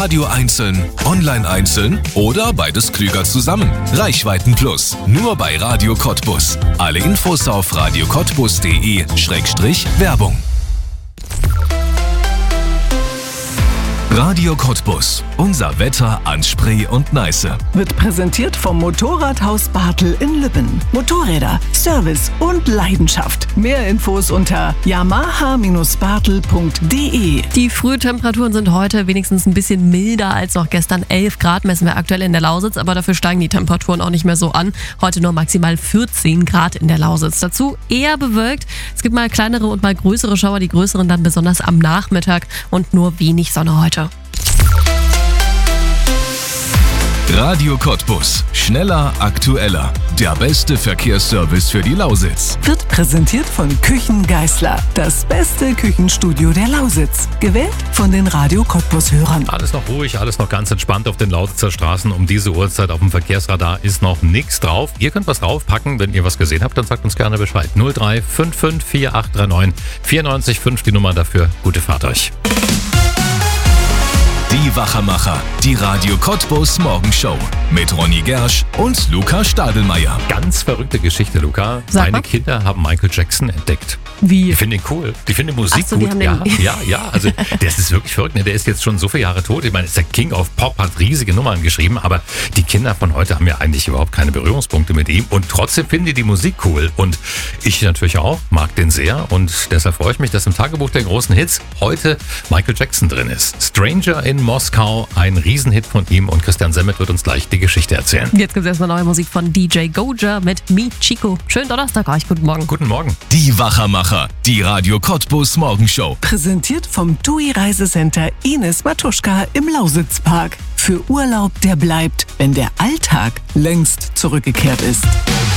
Radio einzeln, online einzeln oder beides klüger zusammen. Reichweiten Plus, nur bei Radio Cottbus. Alle Infos auf radiocottbus.de/Werbung. Radio Cottbus. Unser Wetter an Spree und Neiße. Wird präsentiert vom Motorradhaus Bartel in Lübben. Motorräder, Service und Leidenschaft. Mehr Infos unter yamaha-bartel.de. Die Frühtemperaturen sind heute wenigstens ein bisschen milder als noch gestern. 11 Grad messen wir aktuell in der Lausitz, aber dafür steigen die Temperaturen auch nicht mehr so an. Heute nur maximal 14 Grad in der Lausitz. Dazu eher bewölkt. Es gibt mal kleinere und mal größere Schauer, die größeren dann besonders am Nachmittag und nur wenig Sonne heute. Radio Cottbus. Schneller, aktueller. Der beste Verkehrsservice für die Lausitz. Wird präsentiert von Küchen Geisler. Das beste Küchenstudio der Lausitz. Gewählt von den Radio Cottbus-Hörern. Alles noch ruhig, alles noch ganz entspannt auf den Lausitzer Straßen. Um diese Uhrzeit auf dem Verkehrsradar ist noch nichts drauf. Ihr könnt was draufpacken. Wenn ihr was gesehen habt, dann sagt uns gerne Bescheid. 03 55 4839 94 die Nummer dafür. Gute Fahrt euch. Die Wachermacher, die Radio Cottbus Morgenshow mit Ronny Gersch und Luca Stadelmeier. Ganz verrückte Geschichte, Luca. Sag mal. Meine Kinder haben Michael Jackson entdeckt. Wie? Die finden ihn cool. Die finden die Musik Ach so, die gut. haben den- Ja. Also das ist wirklich verrückt. Ne? Der ist jetzt schon so viele Jahre tot. Ich meine, ist der King of Pop, hat riesige Nummern geschrieben. Aber die Kinder von heute haben ja eigentlich überhaupt keine Berührungspunkte mit ihm. Und trotzdem finden die Musik cool. Und ich natürlich auch, mag den sehr. Und deshalb freue ich mich, dass im Tagebuch der großen Hits heute Michael Jackson drin ist. Stranger in Moskau, ein Riesenhit von ihm. Und Christian Semmet wird uns gleich die Geschichte erzählen. Jetzt gibt es erstmal neue Musik von DJ Goja mit Me Chico. Schönen Donnerstag euch, guten Morgen. Guten Morgen. Die Wachermacher, die Radio Cottbus Morgenshow. Präsentiert vom TUI Reisecenter Ines Matuschka im Lausitzpark. Für Urlaub, der bleibt, wenn der Alltag längst zurückgekehrt ist.